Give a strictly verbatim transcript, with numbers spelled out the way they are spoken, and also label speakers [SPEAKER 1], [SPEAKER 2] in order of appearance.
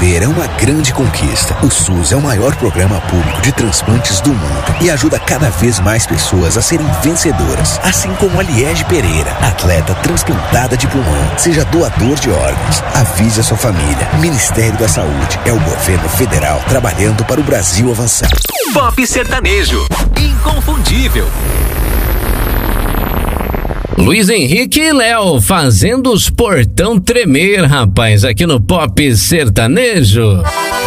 [SPEAKER 1] Sobreviver é uma grande conquista. O SUS é o maior programa público de transplantes do mundo e ajuda cada vez mais pessoas a serem vencedoras. Assim como a Liege Pereira, atleta transplantada de pulmão. Seja doador de órgãos. Avise a sua família. Ministério da Saúde é o governo federal trabalhando para o Brasil avançar.
[SPEAKER 2] Pop sertanejo, inconfundível.
[SPEAKER 3] Luiz Henrique e Léo fazendo os portão tremer, rapaz, aqui no Pop Sertanejo.